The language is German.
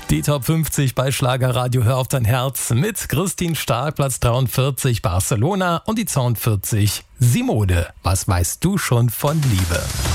Die Top 50 bei Schlagerradio Hör auf dein Herz mit Christine Stark, Platz 43 Barcelona und die 42 Simone. Was weißt du schon von Liebe?